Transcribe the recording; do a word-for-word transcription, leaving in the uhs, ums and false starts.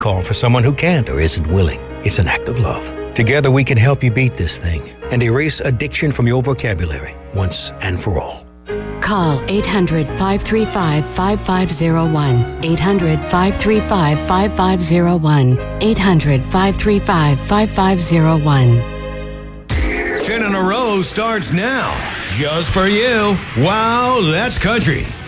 Call for someone who can't or isn't willing. It's an act of love. Together we can help you beat this thing and erase addiction from your vocabulary once and for all. Call eight hundred, five three five, five five zero one. eight hundred, five three five, five five zero one. eight hundred, five three five, five five zero one. Ten in a row starts now. Just for you. Wow, that's country.